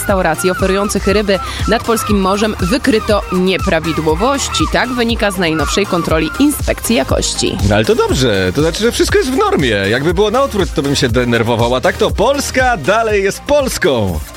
restauracji oferujących ryby nad polskim morzem wykryto nieprawidłowości. Tak wynika z najnowszej kontroli Inspekcji Jakości. No ale to dobrze, to znaczy, że wszystko jest w normie. Jakby było na odwrót, to bym się denerwował, a tak to Polska dalej jest Polską.